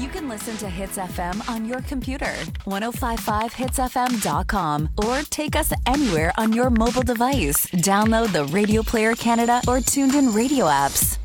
You can listen to Hits FM on your computer, 1055hitsfm.com, or take us anywhere on your mobile device. Download the Radio Player Canada or Tuned In radio apps.